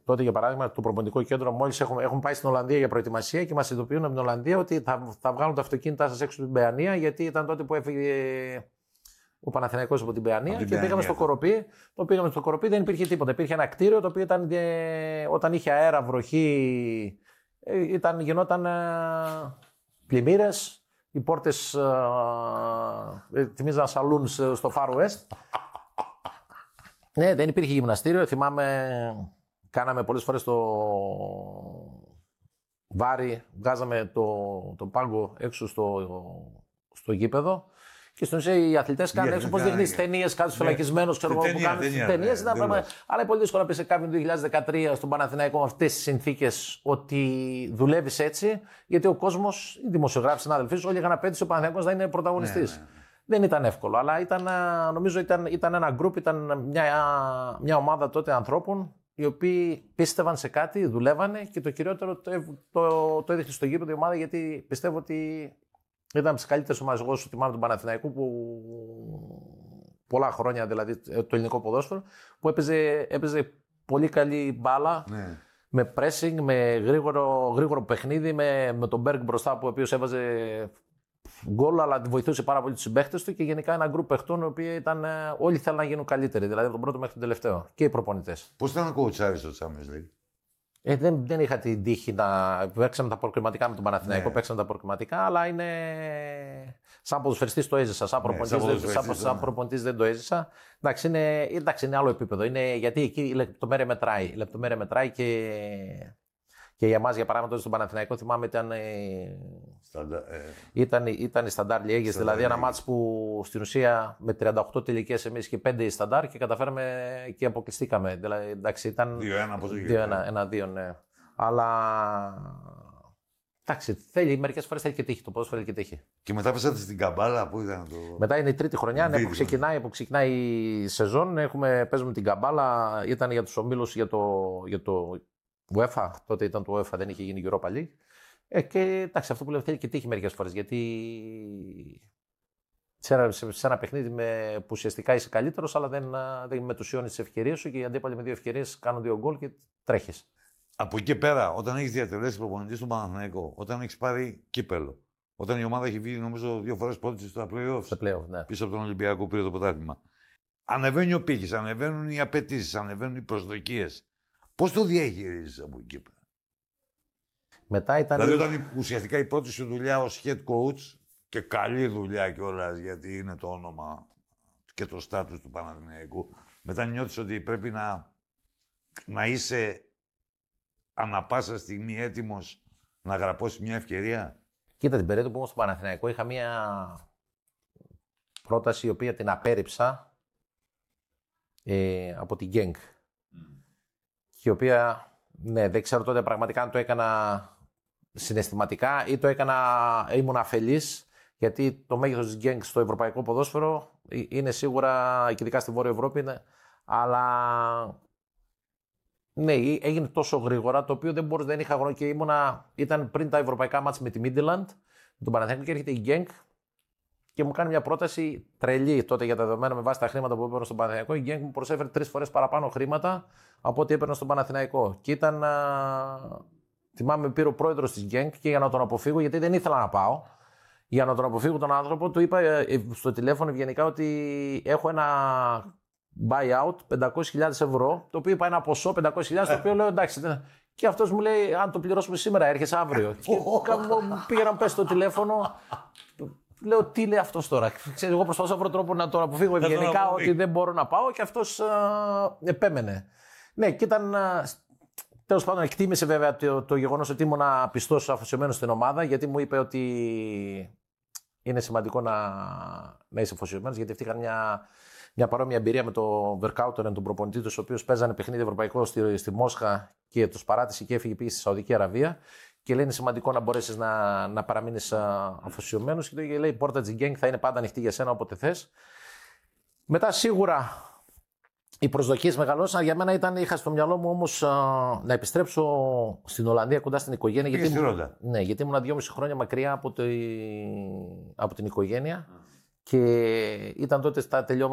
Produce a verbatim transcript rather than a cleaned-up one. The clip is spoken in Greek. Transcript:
τότε, για παράδειγμα, το προπονητικό κέντρο, μόλις έχουμε, έχουμε πάει στην Ολλανδία για προετοιμασία και μας ειδοποιούν από την Ολλανδία ότι θα, θα βγάλουν τα αυτοκίνητά σας έξω από την Παιανία, γιατί ήταν τότε που έφυγε ο Παναθηναϊκός από την Παιανία και Παιανία. Πήγαμε στο Κοροπή. Το πήγαμε στο Κοροπή, δεν υπήρχε τίποτα. Υπήρχε ένα κτίριο το οποίο ήταν, ε, όταν είχε αέρα, βροχή, ε, ήταν, γινόταν ε, πλημμύρες. Οι πόρτες ε, θυμίζαν σαλούν στο Far West. Ναι, δεν υπήρχε γυμναστήριο. Θυμάμαι, κάναμε πολλές φορές το βάρη, βγάζαμε το, το πάγκο έξω στο, στο γήπεδο. Και στην ουσία οι αθλητές κάνουν έξω. Πώς δείχνεις ταινίες, κάτι φυλακισμένος, ξέρω εγώ που κάνουν ταινίες. Αλλά είναι πολύ δύσκολο να πει σε κάποιον το δύο χιλιάδες δεκατρία στον Παναθηναϊκό με αυτές τις συνθήκες ότι δουλεύεις έτσι, γιατί ο κόσμος, οι δημοσιογράφοι, συνάδελφοί σου, όλοι είχαν απέτηση ο Παναθηναϊκός να είναι πρωταγωνιστής. Ναι, ναι, ναι. Δεν ήταν εύκολο, αλλά ήταν, νομίζω ήταν, ήταν ένα γκρουπ, ήταν μια, μια ομάδα τότε ανθρώπων οι οποίοι πίστευαν σε κάτι, δουλεύανε και το κυριότερο το, το, το έδειχνε στο γήπεδο η ομάδα, γιατί πιστεύω ότι ήταν από τις καλύτερες ομάδες. Εγώ σου θυμάμαι τον Παναθηναϊκό που πολλά χρόνια, δηλαδή το ελληνικό ποδόσφαιρο, που έπαιζε, έπαιζε πολύ καλή μπάλα, ναι. Με pressing, με γρήγορο, γρήγορο παιχνίδι, με, με τον Μπέργκ μπροστά που ο οποίος έβαζε γκολ, αλλά βοηθούσε πάρα πολύ τους συμπαίχτες του και γενικά ένα γκρουπ παιχτών οι οποίοι ήταν, όλοι θέλουν να γίνουν καλύτεροι, δηλαδή από τον πρώτο μέχρι τον τελευταίο και οι προπονητές. Πώς ήταν ο κοουτσάρης στο Champions League? Ε, δεν, δεν είχα την τύχη να. Παίξαμε τα προκριματικά με τον Παναθηναϊκό, ναι. Παίξαμε τα προκριματικά, αλλά είναι. Σαν ποδοσφαιριστής το έζησα. Σαν προπονητής ναι, δεν, δεν το έζησα. Εντάξει είναι, εντάξει, είναι άλλο επίπεδο. Είναι, γιατί εκεί η λεπτομέρεια μετράει. Η λεπτομέρεια μετράει και, και για εμάς, για παράδειγμα, τότε στον Παναθηναϊκό θυμάμαι ήταν. Σταντα, ε... ήταν, ήταν η Σταντάρ Λιέγες, δηλαδή ένα μάτς που στην ουσία με τριάντα οκτώ τελικές εμείς και πέντε η Σταντάρ και καταφέραμε και αποκλειστήκαμε. Δηλαδή, εντάξει, ήταν. δύο ένα, πώς δύο ένα, ένα δύο, ναι. Αλλά. Εντάξει, θέλει, μερικές φορές θέλει και τύχη. Το ποδόσφαιρο θέλει και τύχη. Και μετά πέσατε στην Καμπάλα, πού ήταν το. Μετά είναι η τρίτη χρονιά, ναι, που, ξεκινάει, που ξεκινάει η σεζόν. Έχουμε, παίζουμε την Καμπάλα, ήταν για τους ομίλους για το, για το UEFA. Τότε ήταν το UEFA, δεν είχε γίνει Europa League. Ε, και εντάξει, αυτό που λέω θέλει και τύχη μερικές φορές. Γιατί σε ένα, σε, σε ένα παιχνίδι με, που ουσιαστικά είσαι καλύτερος, αλλά δεν, δεν μετουσιώνεις τις ευκαιρίες σου και οι αντίπαλοι με δύο ευκαιρίες κάνουν δύο γκολ και τρέχεις. Από εκεί πέρα, όταν έχεις διατελέσει προπονητή στον Παναθηναϊκό, όταν έχεις πάρει κύπελο, όταν η ομάδα έχει βγει νομίζω δύο φορές πρώτη στα play-offs, στα play-off, ναι. Πίσω από τον Ολυμπιακό πήρε το πρωτάθλημα. Ανεβαίνει ο πύχης, ανεβαίνουν οι απαιτήσεις, ανεβαίνουν οι προσδοκίες. Πώς το διαχειρίζεις από εκεί πέρα? Μετά ήταν... Δηλαδή, όταν ουσιαστικά η πρώτη σου δουλειά ως head coach και καλή δουλειά κιόλας, γιατί είναι το όνομα και το στάτους του Παναθηναϊκού, μετά νιώθεις ότι πρέπει να, να είσαι ανά πάσα στιγμή έτοιμος να γραπώσεις μια ευκαιρία. Κοίτα, την περίοδο που ήμουν στο Παναθηναϊκό είχα μια πρόταση η οποία την απέρριψα ε, από την Genk. Mm. Και η οποία, ναι, δεν ξέρω τότε πραγματικά αν το έκανα συναισθηματικά ή το έκανα, ήμουν αφελής, γιατί το μέγεθος της Genk στο ευρωπαϊκό ποδόσφαιρο είναι σίγουρα, και ειδικά στη Βόρεια Ευρώπη, είναι, αλλά ναι, έγινε τόσο γρήγορα, το οποίο δεν μπορούσα, δεν είχα χρόνο και ήμουνα, ήταν πριν τα ευρωπαϊκά μάτς με τη Midland, με τον Παναθηναϊκό, και έρχεται η Genk και μου κάνει μια πρόταση τρελή τότε για τα δεδομένα με βάση τα χρήματα που έπαιρνα στον Παναθηναϊκό. Η Genk μου προσέφερε τρεις φορές παραπάνω χρήματα από ό,τι έπαιρνα στον Παναθηναϊκό. Και ήταν, α, θυμάμαι, πήρε ο πρόεδρος της Genk και για να τον αποφύγω, γιατί δεν ήθελα να πάω, για να τον αποφύγω τον άνθρωπο, του είπα στο τηλέφωνο ευγενικά ότι έχω ένα buyout πεντακόσιες χιλιάδες ευρώ, το οποίο είπα ένα ποσό πεντακόσιες χιλιάδες, το οποίο λέω εντάξει. Και αυτός μου λέει, αν το πληρώσουμε σήμερα, έρχεσαι αύριο. Και πήγα να πέσει στο τηλέφωνο. Λέω, τι λέει αυτός τώρα. Ξέρω, εγώ προσπαθούσα να βρω τρόπο να τον αποφύγω ευγενικά ότι δεν μπορώ να πάω, και αυτός α, επέμενε. Ναι, και ήταν. Τέλος πάντων, εκτίμησε βέβαια το, το γεγονός ότι ήμουν πιστός, αφοσιωμένος στην ομάδα, γιατί μου είπε ότι είναι σημαντικό να, να είσαι αφοσιωμένος, γιατί αυτή είχαν μια, μια παρόμοια εμπειρία με τον Verkauteren, τον προπονητή του, ο οποίος παίζανε παιχνίδι ευρωπαϊκό στη, στη Μόσχα και τους παράτησε και έφυγε, πήγε στη Σαουδική Αραβία. Και λέει: είναι σημαντικό να μπορέσεις να, να παραμείνεις αφοσιωμένος. Και λέει: η πόρτα της Genk θα είναι πάντα ανοιχτή για σένα όποτε θες. Μετά σίγουρα οι προσδοκίες μεγαλώσαν. Για μένα ήταν, είχα στο μυαλό μου όμως α, να επιστρέψω στην Ολλανδία κοντά στην οικογένεια. Γιατί, γιατί, ήμουν, ναι, γιατί ήμουν δυόμιση χρόνια μακριά από, το, από την οικογένεια. Mm. Και ήταν τότε στα τελειώματα